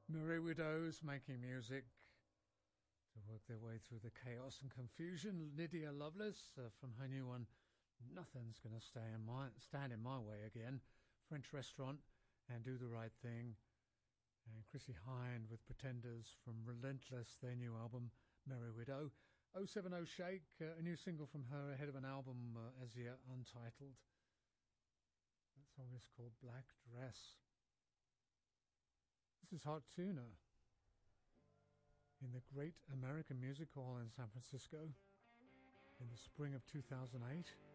Merry Widows making music to work their way through the chaos and confusion. Lydia Lovelace from her new one, Nothing's Gonna Stand in My Way Again. French Restaurant and Do the Right Thing. And Chrissie Hynde with Pretenders from Relentless, their new album, Merry Widow. 070 Shake, a new single from her ahead of an album as yet untitled. That song is called Black Dress. This is Hot Tuna in the Great American Music Hall in San Francisco in the spring of 2008.